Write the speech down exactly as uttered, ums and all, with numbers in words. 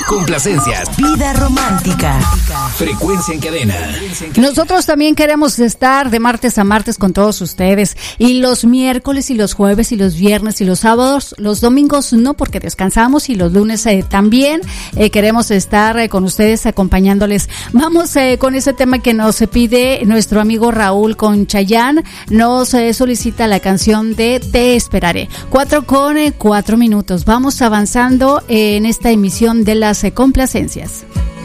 Complacencias. Vida romántica. Frecuencia en cadena. Nosotros también queremos estar de martes a martes con todos ustedes. Y los miércoles y los jueves y los viernes y los sábados, los domingos no, porque descansamos, y los lunes eh, también eh, queremos estar eh, con ustedes acompañándoles. Vamos eh, con ese tema que nos pide nuestro amigo Raúl con Chayanne. Nos eh, solicita la canción de Te Esperaré. Cuatro con eh, cuatro minutos. Vamos avanzando eh, en esta emisión de las eh, complacencias.